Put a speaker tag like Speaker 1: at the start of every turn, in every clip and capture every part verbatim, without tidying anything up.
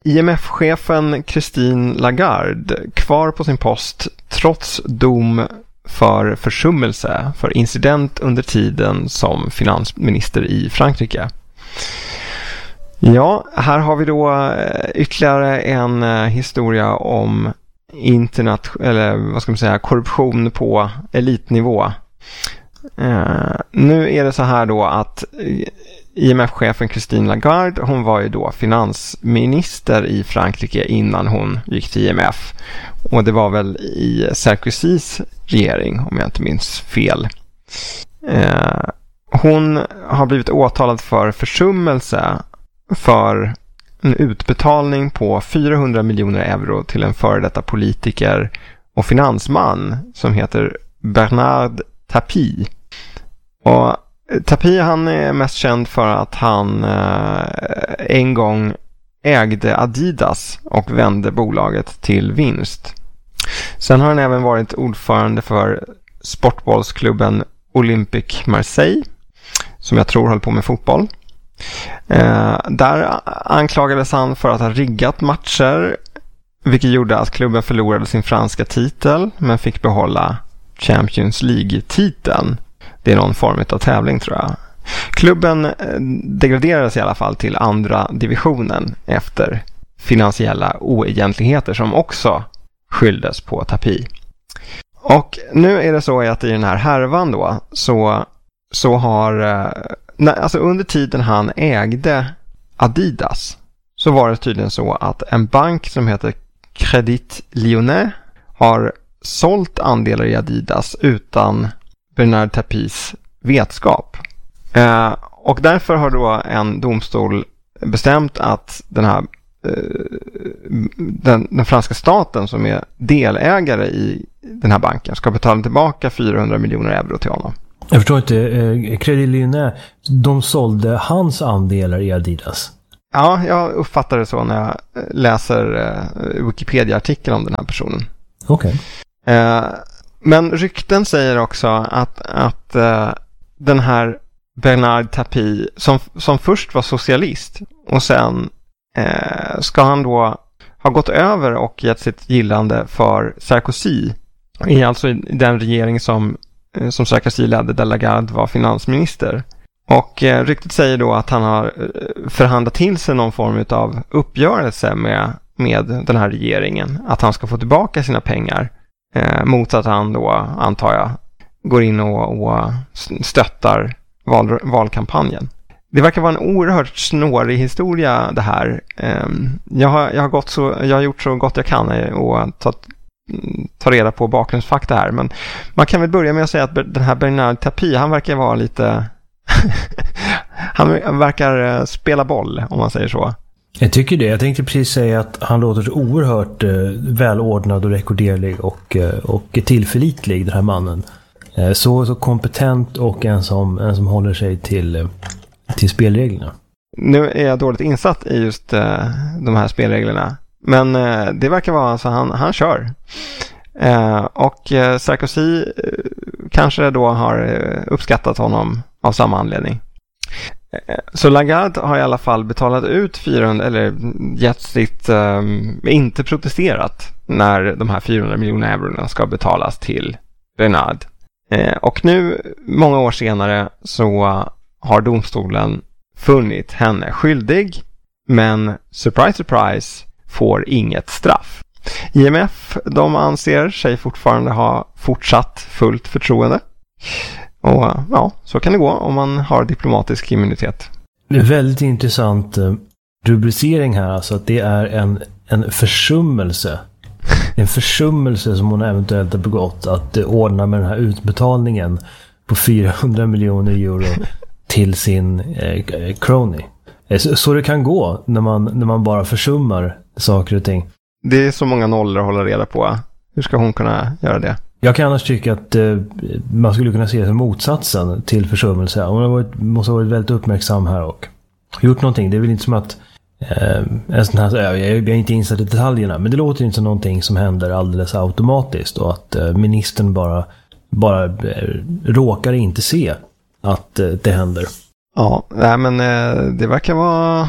Speaker 1: I M F-chefen Christine Lagarde kvar på sin post trots dom för försummelse för incident under tiden som finansminister i Frankrike. Ja, här har vi då ytterligare en historia om internet, eller vad ska man säga, korruption på elitnivå. Uh, nu är det så här då att I M F-chefen Christine Lagarde, hon var ju då finansminister i Frankrike innan hon gick till I M F. Och det var väl i Sarkozys regering, om jag inte minns fel. Uh, hon har blivit åtalad för försummelse för en utbetalning på fyrahundra miljoner euro till en före detta politiker och finansman som heter Bernard Tapie. Och Tapie, han är mest känd för att han eh, en gång ägde Adidas och vände bolaget till vinst. Sen har han även varit ordförande för sportbollsklubben Olympique Marseille, som jag tror höll på med fotboll. Eh, där anklagades han för att ha riggat matcher, vilket gjorde att klubben förlorade sin franska titel men fick behålla Champions League-titeln. Det är någon form av tävling, tror jag. Klubben degraderades i alla fall till andra divisionen efter finansiella oegentligheter som också skylldes på Tapie. Och nu är det så att i den här härvan då så, så har när, alltså under tiden han ägde Adidas så var det tydligen så att en bank som heter Crédit Lyonnais har sålt andelar i Adidas utan Bernard Tapies vetskap. Eh, och därför har då en domstol bestämt att den här eh, den, den franska staten som är delägare i den här banken ska betala tillbaka fyrahundra miljoner euro till honom.
Speaker 2: Jag förstår inte, eh, Crédit Lyonnais, de sålde hans andelar i Adidas.
Speaker 1: Ja, jag uppfattar det så när jag läser eh, Wikipedia-artikeln om den här personen.
Speaker 2: Okej.
Speaker 1: Okay. Eh, men rykten säger också att, att eh, den här Bernard Tapie, som, som först var socialist och sen eh, ska han då ha gått över och gett sitt gillande för Sarkozy, i alltså i den regering som, eh, som Sarkozy ledde där Lagarde var finansminister. Och eh, ryktet säger då att han har eh, förhandlat till sig någon form av uppgörelse med, med den här regeringen, att han ska få tillbaka sina pengar. Eh, mot att han då, antar jag, går in och, och stöttar val, valkampanjen. Det verkar vara en oerhört snårig historia det här. Eh, jag, har, jag, har gått så, jag har gjort så gott jag kan och tagit, ta reda på bakgrundsfakta här. Men man kan väl börja med att säga att den här Bernard Tapie, han verkar vara lite... han verkar spela boll, om man säger så.
Speaker 2: Jag tycker det. Jag tänkte precis säga att han låter så oerhört eh, välordnad och rekorderlig och, eh, och tillförlitlig, den här mannen. Eh, så, så kompetent och en som, en som håller sig till, eh, till spelreglerna.
Speaker 1: Nu är jag dåligt insatt i just eh, de här spelreglerna. Men eh, det verkar vara så han, han kör. Eh, och eh, Sarkozy eh, kanske då har eh, uppskattat honom av samma anledning. Så Lagarde har i alla fall betalat ut fyrahundra, eller gett sitt, um, inte protesterat när de här fyrahundra miljoner eurona ska betalas till Bernard. Eh, och nu, många år senare, så har domstolen funnit henne skyldig, men surprise, surprise, får inget straff. I M F, de anser sig fortfarande ha fortsatt fullt förtroende. Och ja, så kan det gå om man har diplomatisk immunitet.
Speaker 2: Det är väldigt intressant rubricering här, alltså att det är en, en försummelse. En försummelse som hon eventuellt har begått, att ordna med den här utbetalningen på fyrahundra miljoner euro till sin eh, crony. Så, så det kan gå när man, när man bara försummar saker och ting.
Speaker 1: Det är så många nollor att hålla reda på. Hur ska hon kunna göra det?
Speaker 2: Jag kan annars tycka att eh, man skulle kunna se det som motsatsen till försummelse. Hon har varit, måste ha varit väldigt uppmärksam här och gjort någonting. Det är väl inte som att eh, en sån här, jag, jag är inte insatt i detaljerna, men det låter inte som någonting som händer alldeles automatiskt och att eh, ministern bara, bara eh, råkar inte se att eh, det händer.
Speaker 1: Ja, nej, men eh, det verkar vara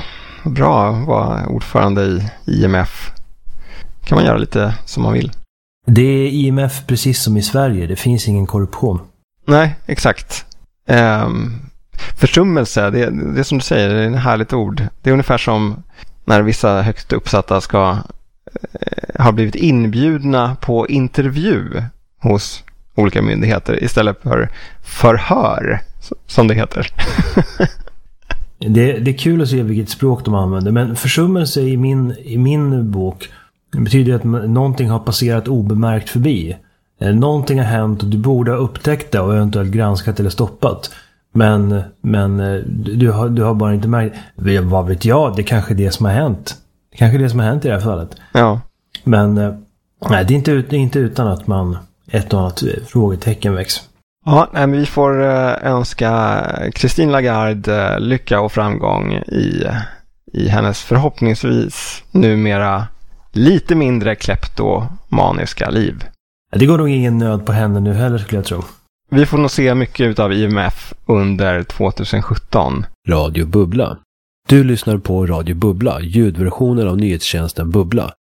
Speaker 1: bra att vara ordförande i I M F. Kan man göra lite som man vill.
Speaker 2: Det är I M F precis som i Sverige. Det finns ingen korruption.
Speaker 1: Nej, exakt. Um, försummelse, det, det är som du säger, det är ett härligt ord. Det är ungefär som när vissa högt uppsatta ska uh, ha blivit inbjudna på intervju hos olika myndigheter istället för förhör, som det heter.
Speaker 2: det, det är kul att se vilket språk de använder, men försummelse i min, i min bok betyder att någonting har passerat obemärkt förbi. Någonting har hänt och du borde ha upptäckt det och eventuellt granskat eller stoppat. Men, men du, har, du har bara inte märkt. Vad vet jag? Det är kanske det som har hänt. Det är kanske det som har hänt i det här fallet.
Speaker 1: Ja.
Speaker 2: Men nej, det är inte, det är inte utan att man ett och annat frågetecken väcks.
Speaker 1: Ja, nej, men vi får önska Christine Lagarde lycka och framgång i, i hennes förhoppningsvis numera lite mindre kleptomaniska liv.
Speaker 2: Det går nog ingen nöd på henne nu heller, skulle jag tro.
Speaker 1: Vi får nog se mycket av I M F under tjugosjutton.
Speaker 3: Radio Bubbla. Du lyssnar på Radio Bubbla, ljudversionen av nyhetstjänsten Bubbla.